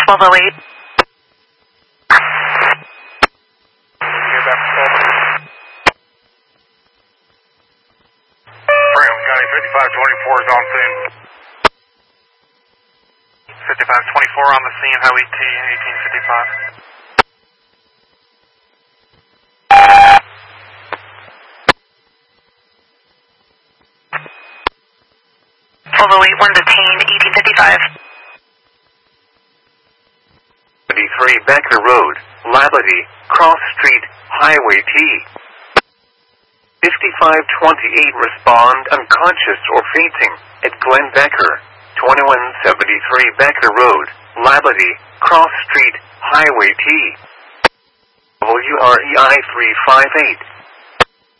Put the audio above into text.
1208. Brigham County 5524 is on scene. 5524 on the scene, Highway T 1855. 1208, one detained, 1855. 73 Becker Road, Labadie, Cross Street, Highway T. 5528 respond unconscious or fainting at Glenn Becker, 2173 Becker Road, Labadie, Cross Street, Highway T. WREI 358.